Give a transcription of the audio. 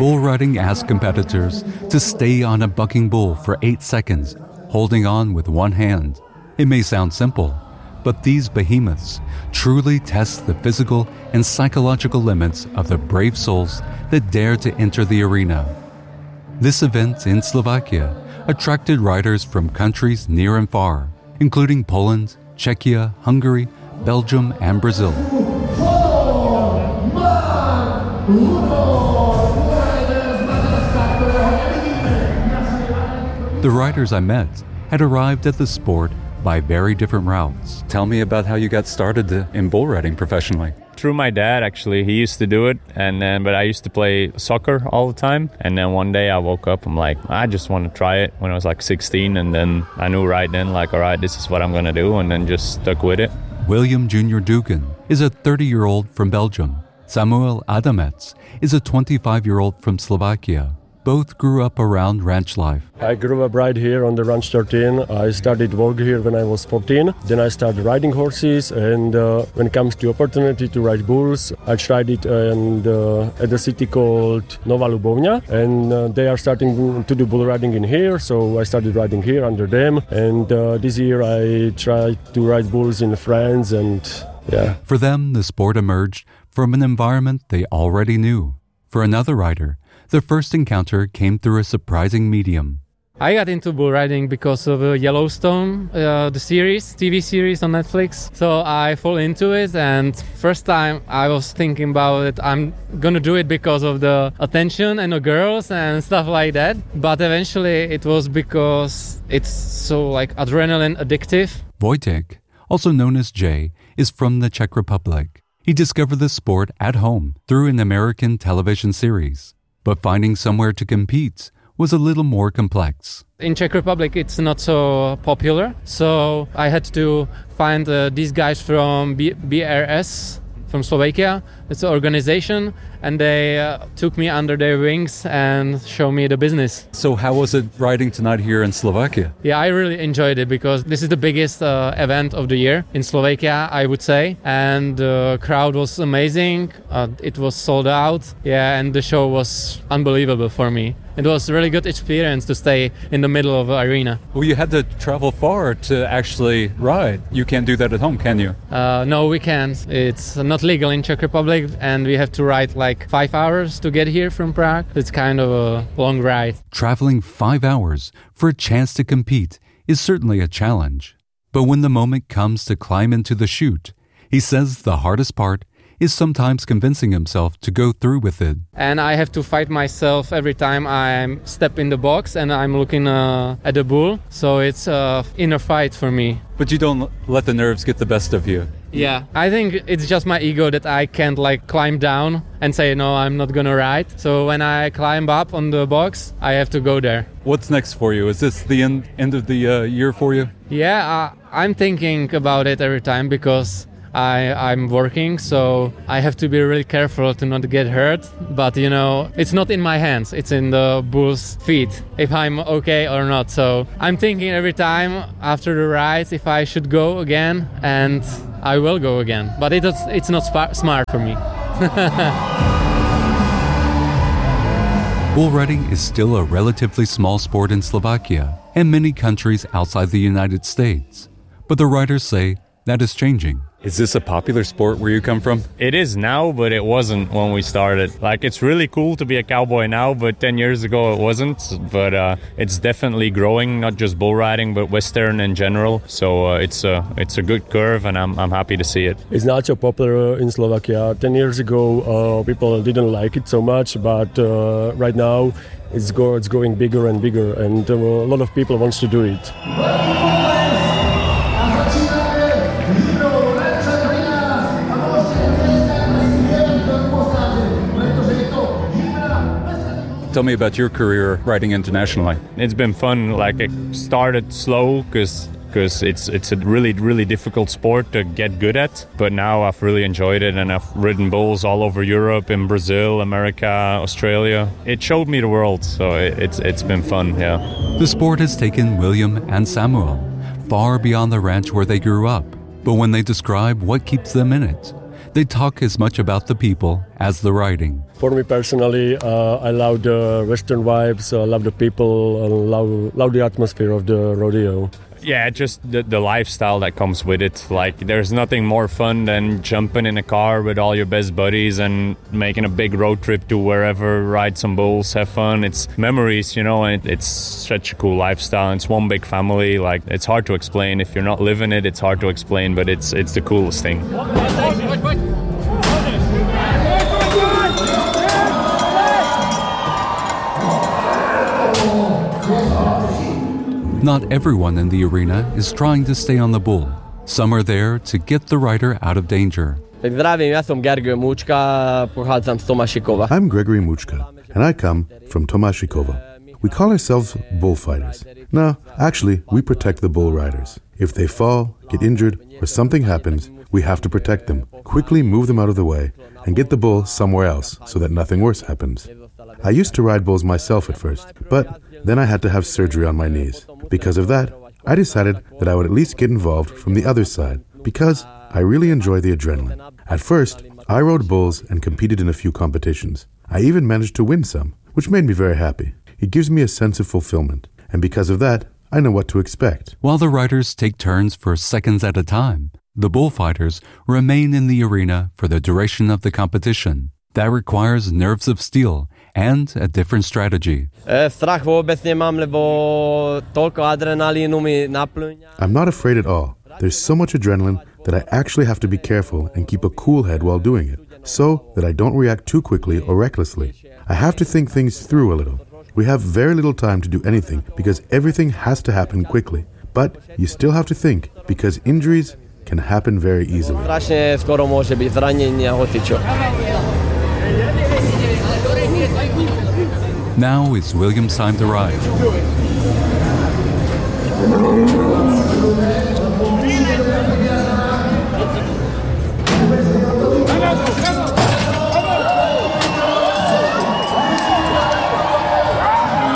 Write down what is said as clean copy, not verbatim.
Bull riding asks competitors to stay on a bucking bull for 8 seconds, holding on with one hand. It may sound simple, but these behemoths truly test the physical and psychological limits of the brave souls that dare to enter the arena. This event in Slovakia attracted riders from countries near and far, including Poland, Czechia, Hungary, Belgium, and Brazil. The riders I met had arrived at the sport by very different routes. Tell me about how you got started in bull riding professionally. Through my dad, actually. He used to do it, but I used to play soccer all the time. And then one day I woke up, I'm like, I just want to try it when I was like 16. And then I knew right then, like, all right, this is what I'm going to do. And then just stuck with it. William Jr. Dugan is a 30-year-old from Belgium. Samuel Adamec is a 25-year-old from Slovakia. Both grew up around ranch life. I grew up right here on the Ranch 13. I started work here when I was 14. Then I started riding horses, and when it comes to opportunity to ride bulls, I tried it at a city called Nova Lubovňa, and they are starting to do bull riding in here, so I started riding here under them. And this year I tried to ride bulls in France, and yeah. For them, the sport emerged from an environment they already knew. For another rider, their first encounter came through a surprising medium. I got into bull riding because of Yellowstone, the TV series on Netflix. So I fall into it, and first time I was thinking about it, I'm gonna do it because of the attention and the girls and stuff like that. But eventually it was because it's so like adrenaline addictive. Wojtek, also known as Jay, is from the Czech Republic. He discovered the sport at home through an American television series. But finding somewhere to compete was a little more complex. In Czech Republic, it's not so popular, so I had to find these guys from BRS, from Slovakia. It's an organization, and they took me under their wings and showed me the business. So how was it riding tonight here in Slovakia? Yeah, I really enjoyed it because this is the biggest event of the year in Slovakia, I would say. And the crowd was amazing. It was sold out. Yeah, and the show was unbelievable for me. It was a really good experience to stay in the middle of the arena. Well, you had to travel far to actually ride. You can't do that at home, can you? No, we can't. It's not legal in Czech Republic, and we have to ride like 5 hours to get here from Prague. It's kind of a long ride. Traveling 5 hours for a chance to compete is certainly a challenge. But when the moment comes to climb into the chute, he says the hardest part is sometimes convincing himself to go through with it. And I have to fight myself every time I step in the box and I'm looking at the bull. So it's an inner fight for me. But you don't let the nerves get the best of you. Yeah, I think it's just my ego that I can't like climb down and say, no, I'm not gonna ride. So when I climb up on the box, I have to go there. What's next for you? Is this the end of the year for you? Yeah, I'm thinking about it every time because I'm working, so I have to be really careful to not get hurt. But you know, it's not in my hands, it's in the bull's feet, if I'm okay or not. So I'm thinking every time after the ride if I should go again, and I will go again. But it's not smart for me. Bull riding is still a relatively small sport in Slovakia and many countries outside the United States. But the riders say that is changing. Is this a popular sport where you come from? It is now, but it wasn't when we started. Like, it's really cool to be a cowboy now, but 10 years ago it wasn't. But it's definitely growing, not just bull riding, but Western in general. So it's a good curve, and I'm happy to see it. It's not so popular in Slovakia. 10 years ago, people didn't like it so much, but right now it's growing bigger and bigger, and a lot of people wants to do it. Tell me about your career riding internationally. It's been fun. Like, it started slow because it's a really, really difficult sport to get good at. But now I've really enjoyed it, and I've ridden bulls all over Europe, in Brazil, America, Australia. It showed me the world, so it's been fun, yeah. The sport has taken William and Samuel far beyond the ranch where they grew up. But when they describe what keeps them in it, They talk as much about the people as the riding. For me personally, I love the Western vibes, love the people, and love the atmosphere of the rodeo. Yeah, just the lifestyle that comes with it. Like, there's nothing more fun than jumping in a car with all your best buddies and making a big road trip to wherever, ride some bulls, have fun. It's memories, you know, and it's such a cool lifestyle. It's one big family. Like, it's hard to explain. If you're not living it, it's hard to explain, but it's the coolest thing. Not everyone in the arena is trying to stay on the bull. Some are there to get the rider out of danger. I'm Gregory Muchka, and I come from Tomashikovo. We call ourselves bullfighters. No, actually, we protect the bull riders. If they fall, get injured, or something happens, we have to protect them, quickly move them out of the way, and get the bull somewhere else so that nothing worse happens. I used to ride bulls myself at first, but then I had to have surgery on my knees. Because of that, I decided that I would at least get involved from the other side, because I really enjoy the adrenaline. At first, I rode bulls and competed in a few competitions. I even managed to win some, which made me very happy. It gives me a sense of fulfillment, and because of that, I know what to expect. While the riders take turns for seconds at a time, the bullfighters remain in the arena for the duration of the competition. That requires nerves of steel and a different strategy. I'm not afraid at all. There's so much adrenaline that I actually have to be careful and keep a cool head while doing it, so that I don't react too quickly or recklessly. I have to think things through a little. We have very little time to do anything because everything has to happen quickly. But you still have to think because injuries can happen very easily. Now is William's time to ride.